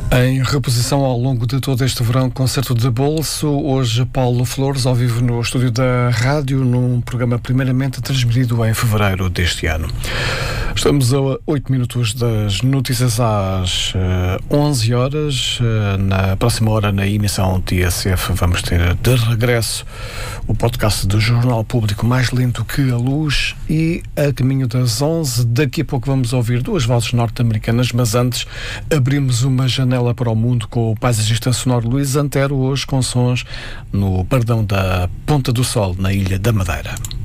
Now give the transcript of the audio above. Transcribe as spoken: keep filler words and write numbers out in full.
Em reposição ao longo de todo este verão, concerto de bolso. Hoje Paulo Flores ao vivo no estúdio da rádio, num programa primeiramente transmitido em fevereiro deste ano. Estamos a oito minutos das notícias às uh, onze horas. Uh, na próxima hora, na emissão T S F, vamos ter de regresso o podcast do Jornal Público Mais Lento que a Luz, e a caminho das onze, daqui a pouco vamos ouvir duas vozes norte-americanas, mas antes abrimos uma janela para o mundo com o paisagista sonoro Luís Antero, hoje com sons no Pardão da Ponta do Sol, na Ilha da Madeira.